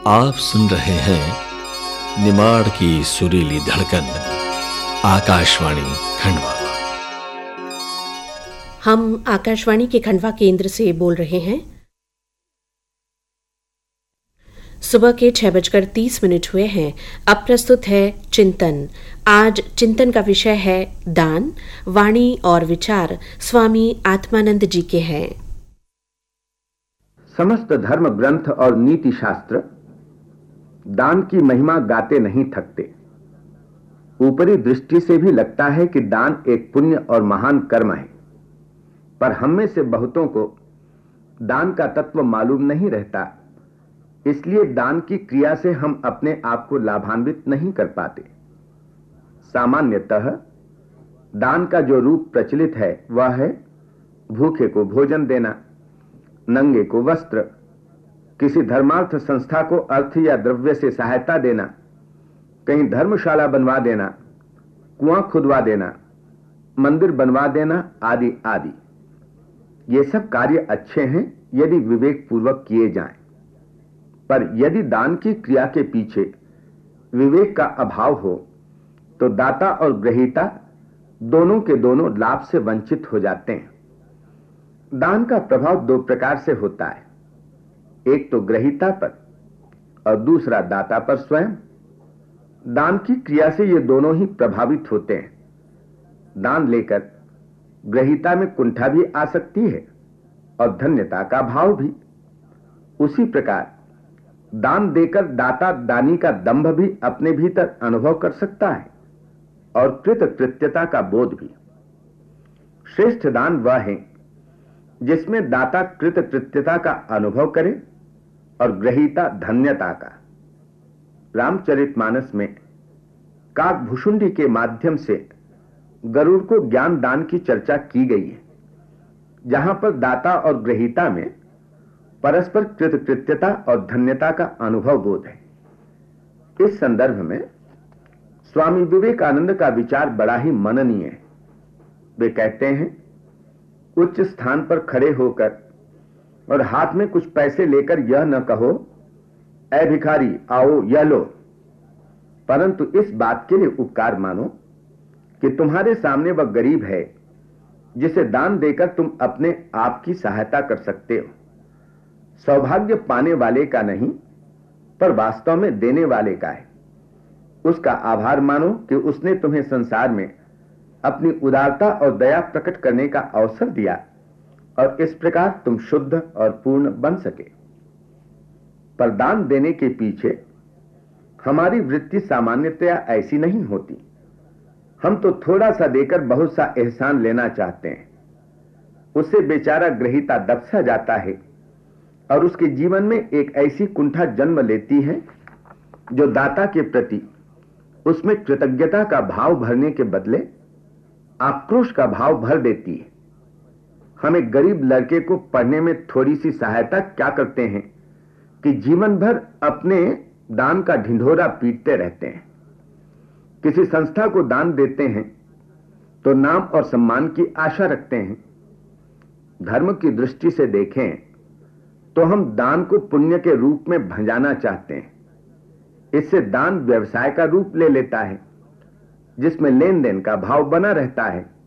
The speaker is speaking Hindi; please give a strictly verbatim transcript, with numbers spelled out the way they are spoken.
आप सुन रहे हैं निमाड़ की सुरीली धड़कन, आकाशवाणी खंडवा। हम आकाशवाणी के खंडवा केंद्र से बोल रहे हैं। सुबह के छह बजकर तीस मिनट हुए हैं। अब प्रस्तुत है चिंतन। आज चिंतन का विषय है दान। वाणी और विचार स्वामी आत्मानंद जी के हैं। समस्त धर्म ग्रंथ और नीति शास्त्र दान की महिमा गाते नहीं थकते। ऊपरी दृष्टि से भी लगता है कि दान एक पुण्य और महान कर्म है, पर हम में से बहुतों को दान का तत्व मालूम नहीं रहता। इसलिए दान की क्रिया से हम अपने आप को लाभान्वित नहीं कर पाते। सामान्यतः दान का जो रूप प्रचलित है वह है भूखे को भोजन देना, नंगे को वस्त्र, किसी धर्मार्थ संस्था को अर्थ या द्रव्य से सहायता देना, कहीं धर्मशाला बनवा देना, कुआं खुदवा देना, मंदिर बनवा देना आदि आदि। ये सब कार्य अच्छे हैं यदि विवेक पूर्वक किए जाएं, पर यदि दान की क्रिया के पीछे विवेक का अभाव हो तो दाता और ग्रहीता दोनों के दोनों लाभ से वंचित हो जाते हैं। दान का प्रभाव दो प्रकार से होता है, एक तो ग्रहीता पर और दूसरा दाता पर स्वयं। दान की क्रिया से ये दोनों ही प्रभावित होते हैं। दान लेकर ग्रहीता में कुंठा भी आ सकती है और धन्यता का भाव भी। उसी प्रकार दान देकर दाता दानी का दंभ भी अपने भीतर अनुभव कर सकता है और कृतकृत्यता का बोध भी। श्रेष्ठ दान वह है जिसमें दाता कृतकृत्यता का अनुभव करे और ग्रहीता धन्यता का। रामचरितमानस में काकभुषुंडी के माध्यम से गरुड़ को ज्ञान दान की चर्चा की गई है, जहां पर दाता और ग्रहीता में परस्पर कृतकृत्यता और धन्यता का अनुभव बोध है। इस संदर्भ में स्वामी विवेकानंद का विचार बड़ा ही मननीय है। वे कहते हैं, उच्च स्थान पर खड़े होकर और हाथ में कुछ पैसे लेकर यह न कहो, ऐ भिखारी आओ यह लो, परंतु इस बात के लिए उपकार मानो कि तुम्हारे सामने वह गरीब है जिसे दान देकर तुम अपने आप की सहायता कर सकते हो। सौभाग्य पाने वाले का नहीं, पर वास्तव में देने वाले का है। उसका आभार मानो कि उसने तुम्हें संसार में अपनी उदारता और दया प्रकट करने का अवसर दिया और इस प्रकार तुम शुद्ध और पूर्ण बन सके। पर दान देने के पीछे हमारी वृत्ति सामान्यतया ऐसी नहीं होती। हम तो थोड़ा सा देकर बहुत सा एहसान लेना चाहते हैं। उससे बेचारा ग्रहीता दबसा जाता है और उसके जीवन में एक ऐसी कुंठा जन्म लेती है जो दाता के प्रति उसमें कृतज्ञता का भाव भरने के बदले आक्रोश का भाव भर देती है। हम एक गरीब लड़के को पढ़ने में थोड़ी सी सहायता क्या करते हैं कि जीवन भर अपने दान का ढिंढोरा पीटते रहते हैं। किसी संस्था को दान देते हैं तो नाम और सम्मान की आशा रखते हैं। धर्म की दृष्टि से देखें तो हम दान को पुण्य के रूप में भंजाना चाहते हैं। इससे दान व्यवसाय का रूप ले लेता है, जिसमें लेन देन का भाव बना रहता है